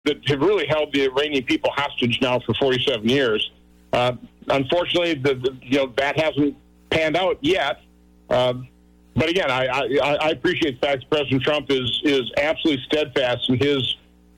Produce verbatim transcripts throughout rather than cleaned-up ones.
that have really held the Iranian people hostage now for forty-seven years. Uh, unfortunately, the, the, you know, that hasn't panned out yet. Uh, but again, I, I, I appreciate the fact that President Trump is, is absolutely steadfast in his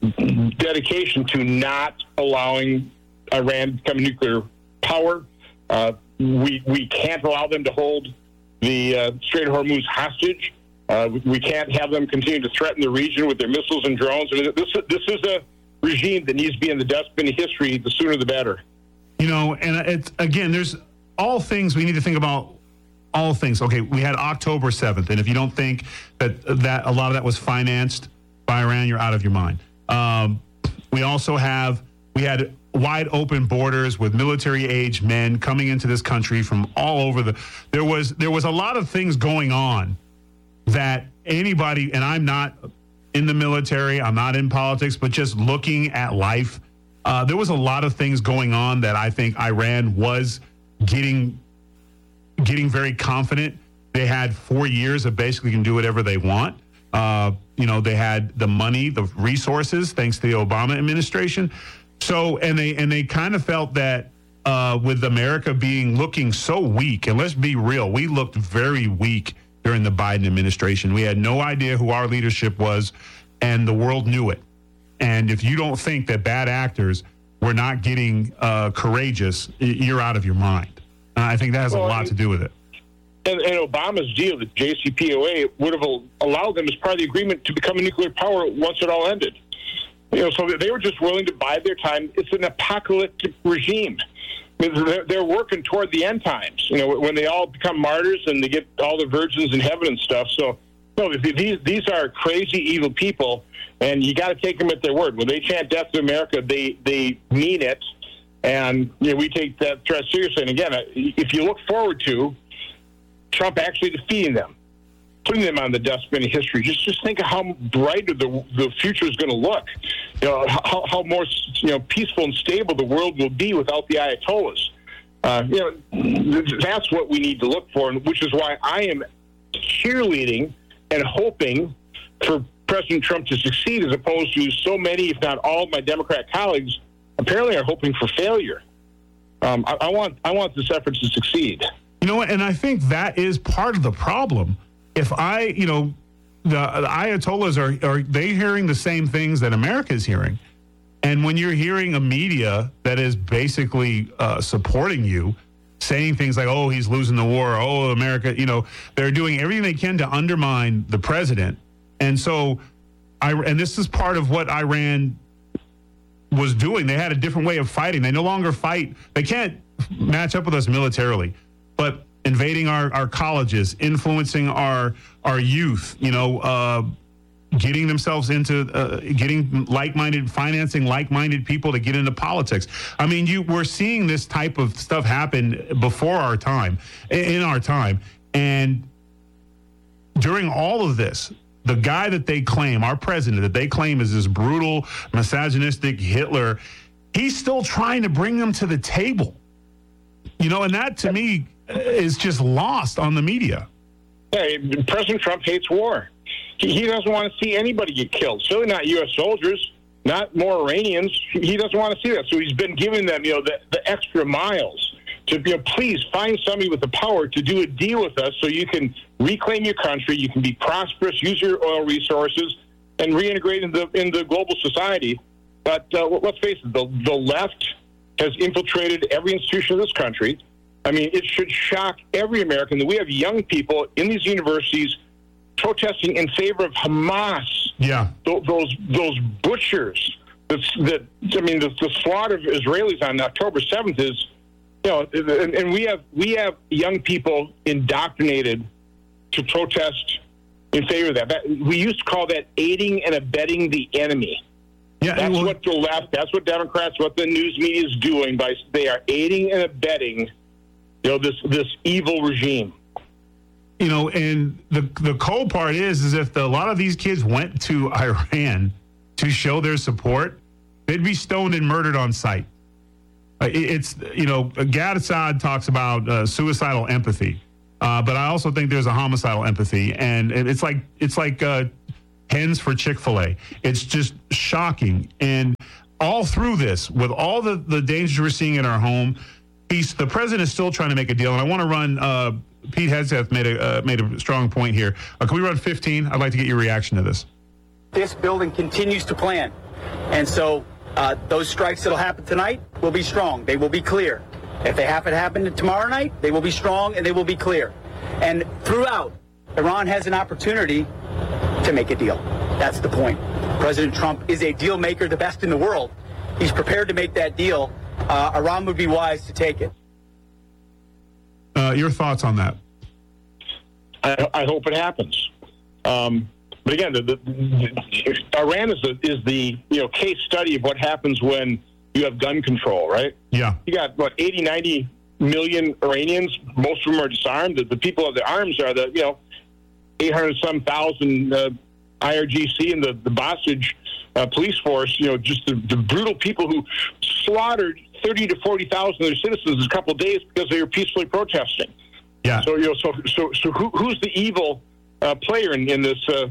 dedication to not allowing Iran to become a nuclear power. Uh, we we can't allow them to hold the uh, Strait of Hormuz hostage. Uh, we, we can't have them continue to threaten the region with their missiles and drones. I mean, this this is a regime that needs to be in the dustbin of history. The sooner the better. You know, and it's again, there's all things we need to think about. All things. Okay, we had October seventh, and if you don't think that that a lot of that was financed by Iran, you're out of your mind. Um, we also have we had wide open borders with military-age men coming into this country from all over the. There was there was a lot of things going on that anybody, and I'm not in the military, I'm not in politics, but just looking at life, uh, there was a lot of things going on that I think Iran was getting. getting very confident. They had four years of basically can do whatever they want. Uh, you know, they had the money, the resources, thanks to the Obama administration. So, and they and they kind of felt that uh, with America being looking so weak, and let's be real, we looked very weak during the Biden administration. We had no idea who our leadership was, and the world knew it. And if you don't think that bad actors were not getting uh, courageous, you're out of your mind. I think that has well, a lot to do with it. And, and Obama's deal, the J C P O A, would have allowed them as part of the agreement to become a nuclear power once it all ended. You know, so they were just willing to bide their time. It's an apocalyptic regime. I mean, they're, they're working toward the end times. You know, when they all become martyrs and they get all the virgins in heaven and stuff. So, no, these these are crazy, evil people, and you got to take them at their word. When they chant "Death to America," they they mean it. And you know, we take that threat seriously. And again, if you look forward to Trump actually defeating them, putting them on the dustbin of history, just just think of how brighter the the future is going to look. You know, how, how more you know peaceful and stable the world will be without the Ayatollahs. Uh, you know, that's what we need to look for, which is why I am cheerleading and hoping for President Trump to succeed, as opposed to so many, if not all, of my Democrat colleagues apparently are hoping for failure. Um, I, I want I want this effort to succeed. You know what? And I think that is part of the problem. If I, you know, the, the Ayatollahs are are they hearing the same things that America is hearing? And when you're hearing a media that is basically uh, supporting you, saying things like, "Oh, he's losing the war," "Oh, America," you know, they're doing everything they can to undermine the president. And so, I and this is part of what Iran was doing. They had a different way of fighting. They no longer fight. They can't match up with us militarily, but invading our, our colleges, influencing our our youth, you know, uh, getting themselves into uh, getting like-minded, financing like-minded people to get into politics. I mean, you we're seeing this type of stuff happen before our time, in our time. And during all of this, the guy that they claim, our president, that they claim is this brutal, misogynistic Hitler, he's still trying to bring them to the table. You know, and that to me is just lost on the media. Hey, President Trump hates war. He, he doesn't want to see anybody get killed. Certainly not U S soldiers, not more Iranians. He doesn't want to see that. So he's been giving them, you know, the, the extra miles to, you know, please find somebody with the power to do a deal with us so you can reclaim your country, you can be prosperous, use your oil resources, and reintegrate into, into global society. But uh, let's face it, the, the left has infiltrated every institution of this country. I mean, it should shock every American that we have young people in these universities protesting in favor of Hamas. Yeah. Th- those those butchers. That, that I mean, the, the slaughter of Israelis on October seventh is, you know, and, and we have we have young people indoctrinated to protest in favor of that. that. We used to call that aiding and abetting the enemy. Yeah, that's well, what the left, that's what Democrats, what the news media is doing. By they are aiding and abetting, you know, this this evil regime. You know, and the the cold part is, is if the, a lot of these kids went to Iran to show their support, they'd be stoned and murdered on sight. Uh, it, it's, you know, Gad Assad talks about uh, suicidal empathy, uh, but I also think there's a homicidal empathy, and it, it's like it's like uh, hens for Chick-fil-A. It's just shocking. And all through this, with all the, the dangers we're seeing in our home, he's, the president is still trying to make a deal. And I want to run, uh, Pete Hegseth made a, uh, made a strong point here. Uh, can we run fifteen? I'd like to get your reaction to this. This building continues to plan. And so uh, those strikes that'll happen tonight will be strong. They will be clear. If they happen to happen tomorrow night, they will be strong and they will be clear. And throughout, Iran has an opportunity to make a deal. That's the point. President Trump is a deal maker, the best in the world. He's prepared to make that deal. Uh, Iran would be wise to take it. Uh, your thoughts on that? I, I hope it happens. Um, but again, the, the, the, Iran is the, is the you know case study of what happens when you have gun control, right? Yeah. You got, what, eighty, ninety million Iranians. Most of them are disarmed. The, the people of the arms are the, you know, eight hundred some thousand uh, I R G C and the, the Basij uh, police force, you know, just the, the brutal people who slaughtered thirty to forty thousand of their citizens in a couple of days because they were peacefully protesting. Yeah. So, you know, so, so, so who, who's the evil uh, player in, in this uh,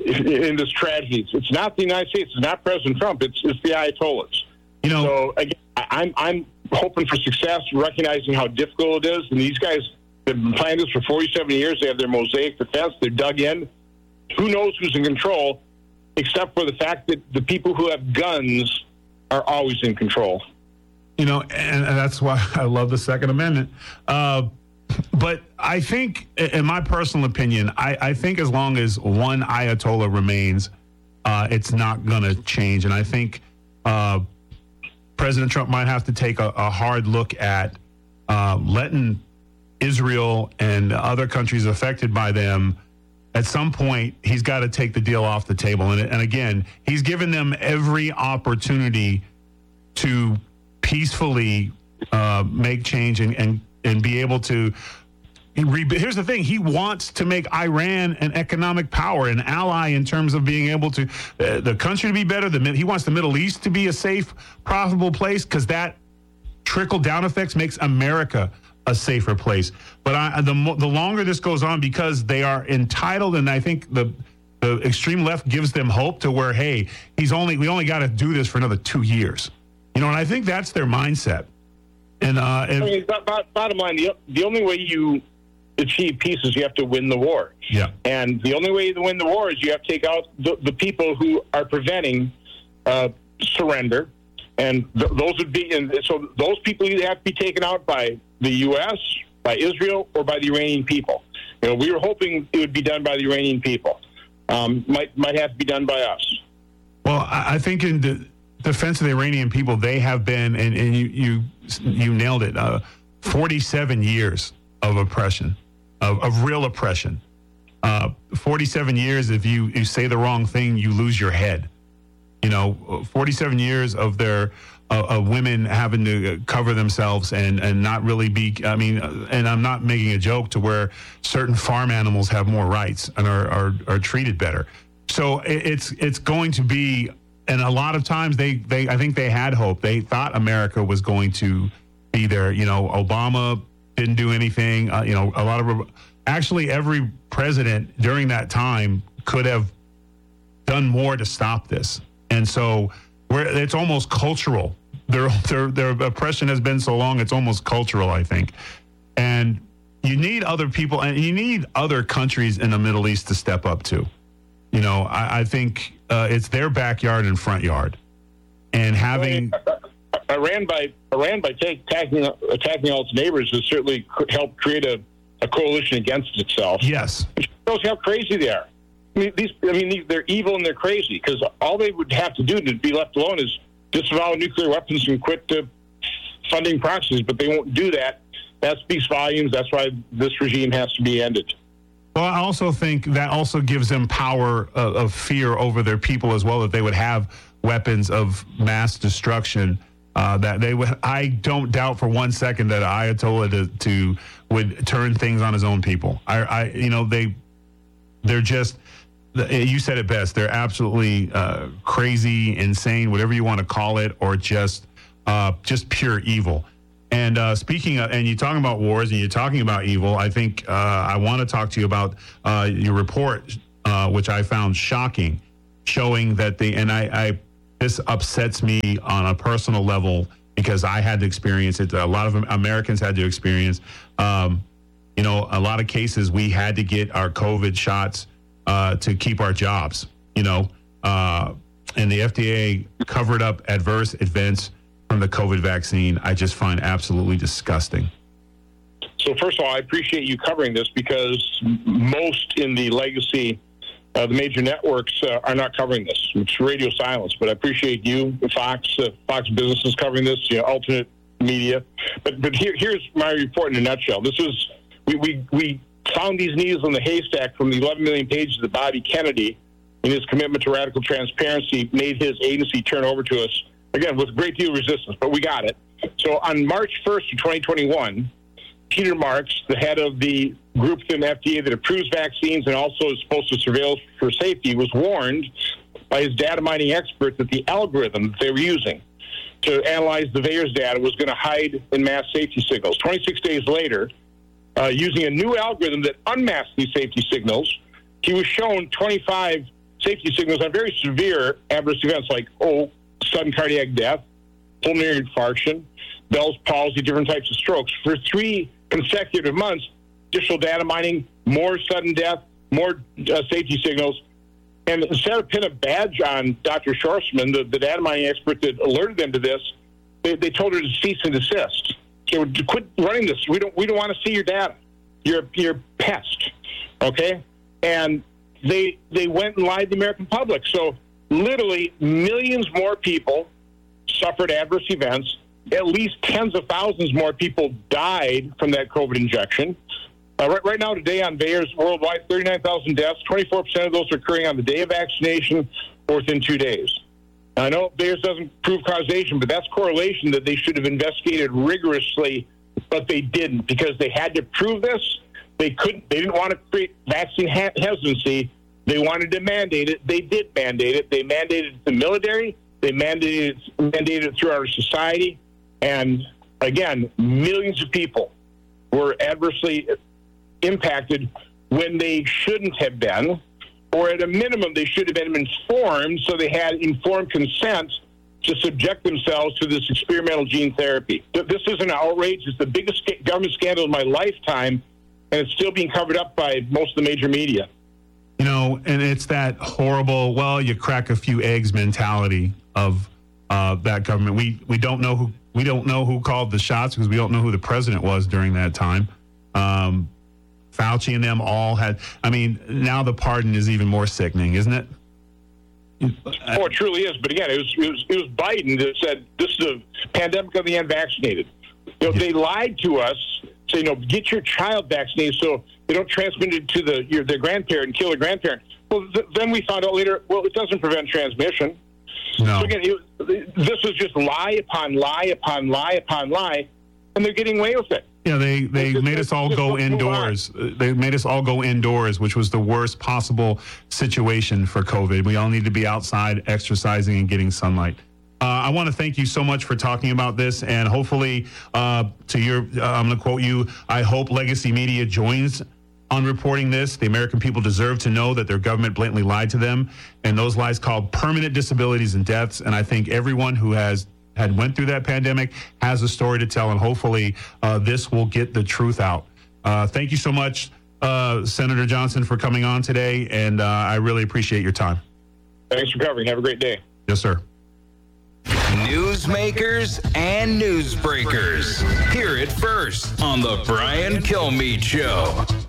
in this tragedy? It's not the United States. It's not President Trump. It's it's the Ayatollahs. You know, so again, I'm I'm hoping for success, recognizing how difficult it is. And these guys have been planning this for forty-seven years. They have their mosaic defense. They're dug in. Who knows who's in control, except for the fact that the people who have guns are always in control. You know, and, and that's why I love the Second Amendment. Uh, but I think, in my personal opinion, I, I think as long as one Ayatollah remains, uh, it's not going to change. And I think uh, President Trump might have to take a, a hard look at uh, letting Israel and other countries affected by them. At some point, he's got to take the deal off the table. And, and again, he's given them every opportunity to peacefully uh, make change and, and, and be able to. Here's the thing. He wants to make Iran an economic power, an ally in terms of being able to, uh, the country to be better. The, he wants the Middle East to be a safe, profitable place because that trickle-down effects makes America a safer place. But I, the the longer this goes on, because they are entitled, and I think the the extreme left gives them hope to where, hey, he's only we only got to do this for another two years, you know. And I think that's their mindset. And uh, if, I mean, bottom line, the the only way you achieve peace is you have to win the war. Yeah. And the only way to win the war is you have to take out the, the people who are preventing uh, surrender. And th- those would be, and so those people either have to be taken out by the U S, by Israel, or by the Iranian people. You know, we were hoping it would be done by the Iranian people. Um, might might have to be done by us. Well, I, I think in the defense of the Iranian people, they have been, and, and you you you nailed it, uh, forty-seven years of oppression, of, of real oppression. Uh, forty-seven years, if you, you say the wrong thing, you lose your head. You know, forty-seven years of their uh, of women having to cover themselves and, and not really be, I mean, and I'm not making a joke to where certain farm animals have more rights and are, are, are treated better. So it's it's going to be, and a lot of times they, they, I think they had hope. They thought America was going to be there. You know, Obama didn't do anything. Uh, you know, a lot of, actually every president during that time could have done more to stop this. And so we're, it's almost cultural. Their, their their oppression has been so long, it's almost cultural, I think. And you need other people, and you need other countries in the Middle East to step up too. You know, I, I think uh, it's their backyard and front yard. And having... Iran by Iran by take, attacking, attacking all its neighbors has certainly helped create a, a coalition against itself. Yes. It shows how crazy they are. I mean, these, I mean, these, they're evil and they're crazy because all they would have to do to be left alone is disavow nuclear weapons and quit uh, funding proxies, but they won't do that. That speaks volumes. That's why this regime has to be ended. Well, I also think that also gives them power of, of fear over their people as well, that they would have weapons of mass destruction. Uh, that they would. I don't doubt for one second that Ayatollah to, to would turn things on his own people. I, I you know, they they're just. You said it best. They're absolutely uh, crazy, insane, whatever you want to call it, or just uh, just pure evil. And uh, speaking of, and you're talking about wars and you're talking about evil, I think uh, I want to talk to you about uh, your report uh, which I found shocking, showing that the, and I, I, this upsets me on a personal level because I had to experience it. A lot of Americans had to experience, um, you know, a lot of cases we had to get our COVID shots uh, to keep our jobs, you know, uh, and the F D A covered up adverse events from the COVID vaccine. I just find absolutely disgusting. So first of all, I appreciate you covering this because most in the legacy, uh, the major networks uh, are not covering this. It's radio silence, but I appreciate you, Fox, uh, Fox Business is covering this, you know, alternate media. But but here, here's my report in a nutshell. This is, we, we, we found these needles in the haystack from the eleven million pages that Bobby Kennedy, in his commitment to radical transparency, made his agency turn over to us, again, with a great deal of resistance, but we got it. So on March first of twenty twenty-one, Peter Marks, the head of the group within the F D A that approves vaccines and also is supposed to surveil for safety, was warned by his data mining expert that the algorithm that they were using to analyze the VAERS data was going to hide in mass safety signals. twenty-six days later, uh, using a new algorithm that unmasked these safety signals, he was shown twenty-five safety signals on very severe adverse events like, oh, sudden cardiac death, pulmonary infarction, Bell's palsy, different types of strokes. For three consecutive months, additional data mining, more sudden death, more uh, safety signals. And instead of putting a badge on Doctor Schwarzman, the, the data mining expert that alerted them to this, they, they told her to cease and desist. So quit running this. We don't we don't want to see your data. You're you're a pest. Okay? And they they went and lied to the American public. So literally millions more people suffered adverse events. At least tens of thousands more people died from that COVID injection. Uh, right, right now, today on VAERS worldwide, thirty-nine thousand deaths. twenty-four percent of those are occurring on the day of vaccination or within two days. Now, I know VAERS doesn't prove causation, but that's correlation that they should have investigated rigorously, but they didn't because they had to prove this. They couldn't. They didn't want to create vaccine hesitancy. They wanted to mandate it. They did mandate it. They mandated it to the military. They mandated it, mandated it through our society. And again, millions of people were adversely impacted when they shouldn't have been, or at a minimum, they should have been informed so they had informed consent to subject themselves to this experimental gene therapy. This is an outrage. It's the biggest government scandal of my lifetime, and it's still being covered up by most of the major media. You know, and it's that horrible, well, you crack a few eggs mentality of uh, that government. We we don't know who we don't know who called the shots because we don't know who the president was during that time. Um, Fauci and them all had. I mean, now the pardon is even more sickening, isn't it? Oh, it truly is. But again, it was it was, it was Biden that said this is a pandemic of the unvaccinated. You know, yeah. They lied to us, saying, "You know, get your child vaccinated so they don't transmit it to the your their grandparent and kill their grandparent." Well, th- then we found out later, well, it doesn't prevent transmission. No. So again, it, this was just lie upon lie upon lie upon lie, and they're getting away with it. Yeah, they, they just, made us all go indoors. They made us all go indoors, which was the worst possible situation for COVID. We all need to be outside exercising and getting sunlight. Uh, I want to thank you so much for talking about this, and hopefully, uh, to your, uh, I'm going to quote you, I hope Legacy Media joins on reporting this. The American people deserve to know that their government blatantly lied to them, and those lies caused permanent disabilities and deaths, and I think everyone who has had went through that pandemic has a story to tell, and hopefully uh, this will get the truth out. Uh, thank you so much, uh, Senator Johnson, for coming on today, and uh, I really appreciate your time. Thanks for covering. Have a great day. Yes, sir. Newsmakers and newsbreakers. Hear it first on the Brian Kilmeade Show.